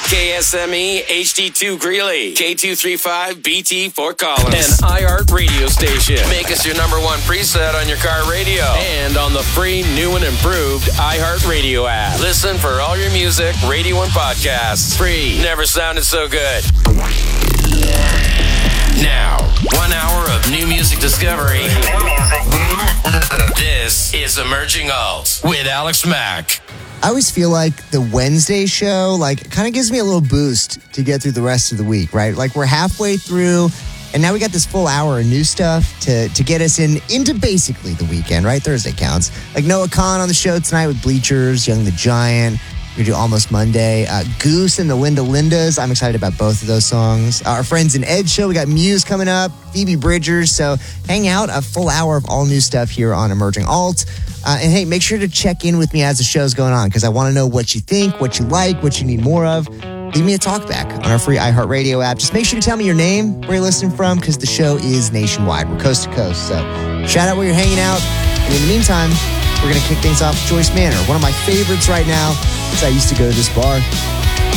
KSME HD2 Greeley, K235BT Fort Collins, and iHeart Radio Station. Make us your number one preset on your car radio and on the free, new and improved iHeart Radio app. Listen for all your music, radio, and podcasts. Free. Never sounded so good. Now, 1 hour of new music discovery. This is Emerging Alt with Alex Mack. I always feel like the Wednesday show, kind of gives me a little boost to get through the rest of the week, right? Like, we're halfway through, and now we got this full hour of new stuff to get us into basically the weekend, right? Thursday counts. Like Noah Khan on the show tonight with Bleachers, Young the Giant. We're going to do Almost Monday. Goose and the Linda Lindas. I'm excited about both of those songs. Our friends in Ed show. We got Muse coming up. Phoebe Bridgers. So hang out. A full hour of all new stuff here on Emerging Alt. And hey, make sure to check in with me as the show's going on, because I want to know what you think, what you like, what you need more of. Leave me a talkback on our free iHeartRadio app. Just make sure to tell me your name, where you're listening from, because the show is nationwide. We're coast to coast. So shout out where you're hanging out. And in the meantime, we're going to kick things off with Joyce Manor, one of my favorites right now, because I used to go to this bar